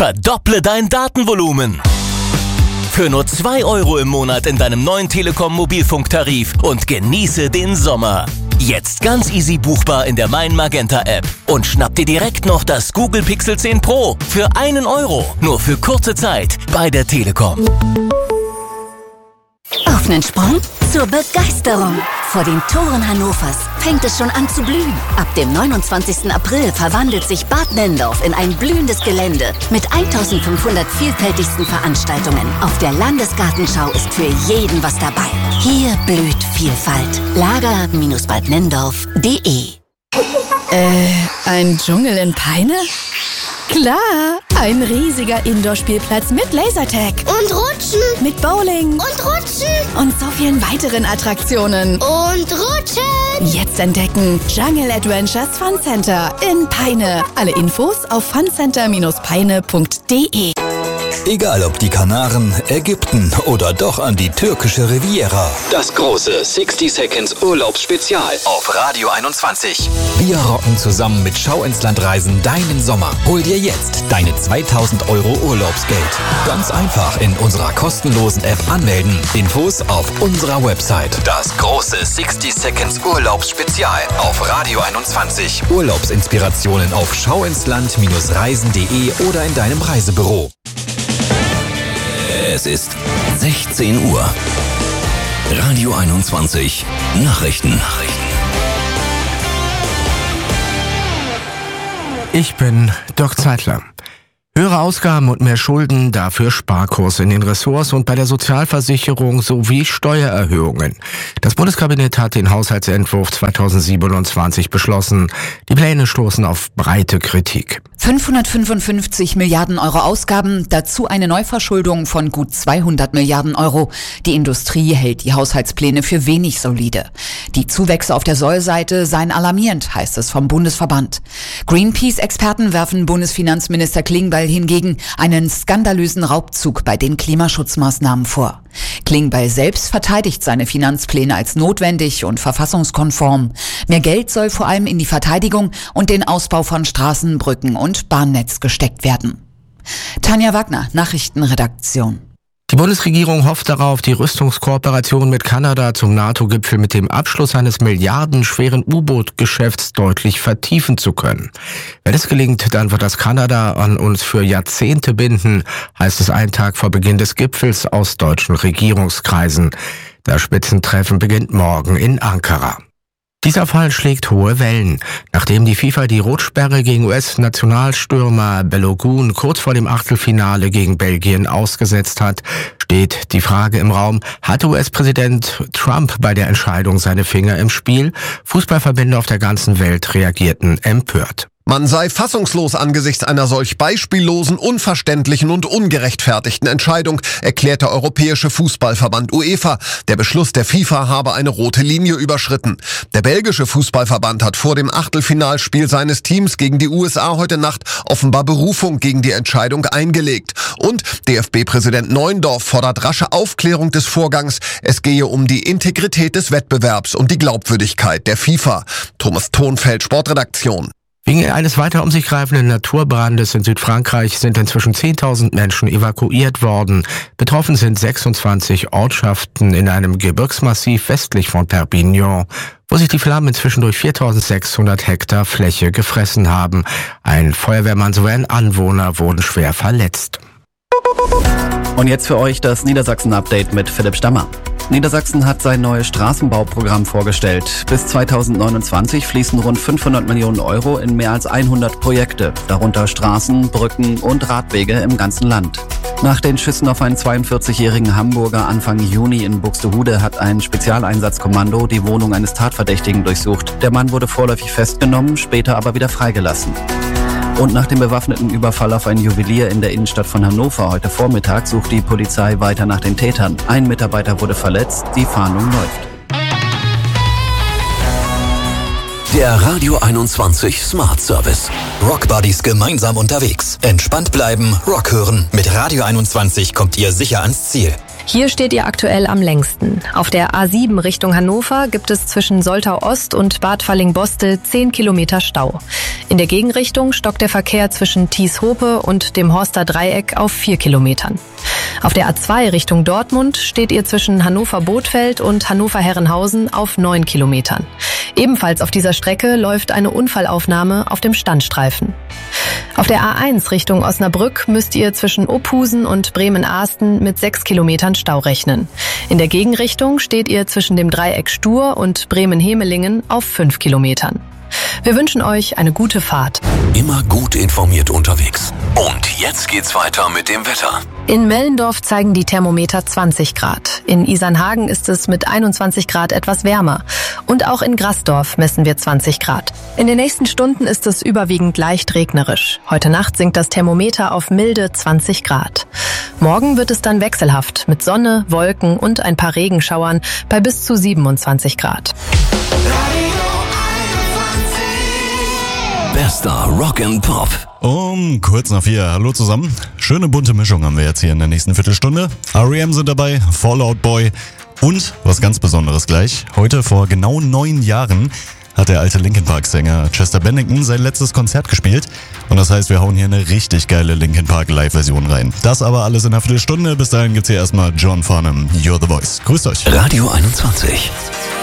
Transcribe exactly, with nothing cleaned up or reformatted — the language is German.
Verdopple dein Datenvolumen. Für nur zwei Euro im Monat in deinem neuen Telekom-Mobilfunktarif und genieße den Sommer. Jetzt ganz easy buchbar in der Mein Magenta App. Und schnapp dir direkt noch das Google Pixel zehn Pro für einen Euro. Nur für kurze Zeit bei der Telekom. Auf nen Sprung zur Begeisterung. Vor den Toren Hannovers fängt es schon an zu blühen. Ab dem neunundzwanzigsten April verwandelt sich Bad Nendorf in ein blühendes Gelände mit eintausendfünfhundert vielfältigsten Veranstaltungen. Auf der Landesgartenschau ist für jeden was dabei. Hier blüht Vielfalt. lager Bindestrich bad nendorf punkt de Äh, ein Dschungel in Peine? Klar, ein riesiger Indoor-Spielplatz mit Lasertag. Und Rutschen. Mit Bowling. Und Rutschen. Und so vielen weiteren Attraktionen. Und Rutschen. Jetzt entdecken Jungle Adventures Fun Center in Peine. Alle Infos auf funcenter Bindestrich peine punkt de. Egal ob die Kanaren, Ägypten oder doch an die türkische Riviera. Das große sixty Seconds Urlaubsspezial auf Radio einundzwanzig. Wir rocken zusammen mit Schau ins Land Reisen deinen Sommer. Hol dir jetzt deine zweitausend Euro Urlaubsgeld. Ganz einfach in unserer kostenlosen App anmelden. Infos auf unserer Website. Das große sixty Seconds Urlaubsspezial auf Radio einundzwanzig. Urlaubsinspirationen auf schauinsland Reisen punkt de oder in deinem Reisebüro. Es ist sechzehn Uhr. Radio einundzwanzig. Nachrichten. Ich bin Dirk Zeitler. Höhere Ausgaben und mehr Schulden, dafür Sparkurs in den Ressorts und bei der Sozialversicherung sowie Steuererhöhungen. Das Bundeskabinett hat den Haushaltsentwurf zweitausendsiebenundzwanzig beschlossen. Die Pläne stoßen auf breite Kritik. fünfhundertfünfundfünfzig Milliarden Euro Ausgaben, dazu eine Neuverschuldung von gut zweihundert Milliarden Euro. Die Industrie hält die Haushaltspläne für wenig solide. Die Zuwächse auf der Sollseite seien alarmierend, heißt es vom Bundesverband. Greenpeace-Experten werfen Bundesfinanzminister Klingbeil hingegen einen skandalösen Raubzug bei den Klimaschutzmaßnahmen vor. Klingbeil selbst verteidigt seine Finanzpläne als notwendig und verfassungskonform. Mehr Geld soll vor allem in die Verteidigung und den Ausbau von Straßen, Brücken und Bahnnetz gesteckt werden. Tanja Wagner, Nachrichtenredaktion. Die Bundesregierung hofft darauf, die Rüstungskooperation mit Kanada zum NATO-Gipfel mit dem Abschluss eines milliardenschweren U-Boot-Geschäfts deutlich vertiefen zu können. Wenn es gelingt, dann wird das Kanada an uns für Jahrzehnte binden, heißt es einen Tag vor Beginn des Gipfels aus deutschen Regierungskreisen. Das Spitzentreffen beginnt morgen in Ankara. Dieser Fall schlägt hohe Wellen. Nachdem die FIFA die Rotsperre gegen U S-Nationalstürmer Balogun kurz vor dem Achtelfinale gegen Belgien ausgesetzt hat, steht die Frage im Raum, hatte U S-Präsident Trump bei der Entscheidung seine Finger im Spiel? Fußballverbände auf der ganzen Welt reagierten empört. Man sei fassungslos angesichts einer solch beispiellosen, unverständlichen und ungerechtfertigten Entscheidung, erklärt der Europäische Fußballverband UEFA. Der Beschluss der FIFA habe eine rote Linie überschritten. Der belgische Fußballverband hat vor dem Achtelfinalspiel seines Teams gegen die U S A heute Nacht offenbar Berufung gegen die Entscheidung eingelegt. Und D F B-Präsident Neuendorf fordert rasche Aufklärung des Vorgangs. Es gehe um die Integrität des Wettbewerbs und die Glaubwürdigkeit der FIFA. Thomas Thonfeld, Sportredaktion. Wegen eines weiter um sich greifenden Naturbrandes in Südfrankreich sind inzwischen zehntausend Menschen evakuiert worden. Betroffen sind sechsundzwanzig Ortschaften in einem Gebirgsmassiv westlich von Perpignan, wo sich die Flammen inzwischen durch viertausendsechshundert Hektar Fläche gefressen haben. Ein Feuerwehrmann sowie ein Anwohner wurden schwer verletzt. Und jetzt für euch das Niedersachsen-Update mit Philipp Stammer. Niedersachsen hat sein neues Straßenbauprogramm vorgestellt. Bis zweitausendneunundzwanzig fließen rund fünfhundert Millionen Euro in mehr als hundert Projekte, darunter Straßen, Brücken und Radwege im ganzen Land. Nach den Schüssen auf einen zweiundvierzigjährigen Hamburger Anfang Juni in Buxtehude hat ein Spezialeinsatzkommando die Wohnung eines Tatverdächtigen durchsucht. Der Mann wurde vorläufig festgenommen, später aber wieder freigelassen. Und nach dem bewaffneten Überfall auf ein Juwelier in der Innenstadt von Hannover heute Vormittag sucht die Polizei weiter nach den Tätern. Ein Mitarbeiter wurde verletzt, die Fahndung läuft. Der Radio einundzwanzig Smart Service. Rock Buddies gemeinsam unterwegs. Entspannt bleiben, Rock hören. Mit Radio einundzwanzig kommt ihr sicher ans Ziel. Hier steht ihr aktuell am längsten. Auf der A sieben Richtung Hannover gibt es zwischen Soltau Ost und Bad Falling-Bostel zehn Kilometer Stau. In der Gegenrichtung stockt der Verkehr zwischen Thies-Hope und dem Horster Dreieck auf vier Kilometern. Auf der A zwei Richtung Dortmund steht ihr zwischen Hannover-Bothfeld und Hannover-Herrenhausen auf neun Kilometern. Ebenfalls auf dieser Strecke läuft eine Unfallaufnahme auf dem Standstreifen. Auf der A eins Richtung Osnabrück müsst ihr zwischen Ophusen und Bremen-Ahsten mit sechs Kilometern Stau rechnen. In der Gegenrichtung steht ihr zwischen dem Dreieck Stur und Bremen-Hemelingen auf fünf Kilometern. Wir wünschen euch eine gute Fahrt. Immer gut informiert unterwegs. Und jetzt geht's weiter mit dem Wetter. In Mellendorf zeigen die Thermometer zwanzig Grad. In Isernhagen ist es mit einundzwanzig Grad etwas wärmer. Und auch in Grasdorf messen wir zwanzig Grad. In den nächsten Stunden ist es überwiegend leicht regnerisch. Heute Nacht sinkt das Thermometer auf milde zwanzig Grad. Morgen wird es dann wechselhaft mit Sonne, Wolken und ein paar Regenschauern bei bis zu siebenundzwanzig Grad. Bester Rock and Pop. Um kurz nach vier. Hallo zusammen. Schöne bunte Mischung haben wir jetzt hier in der nächsten Viertelstunde. R E M sind dabei, Fall Out Boy und was ganz Besonderes gleich. Heute vor genau neun Jahren hat der alte Linkin Park Sänger Chester Bennington sein letztes Konzert gespielt. Und das heißt, wir hauen hier eine richtig geile Linkin Park Live-Version rein. Das aber alles in einer Viertelstunde. Bis dahin gibt's hier erstmal John Farnham, You're the Voice. Grüßt euch. Radio einundzwanzig.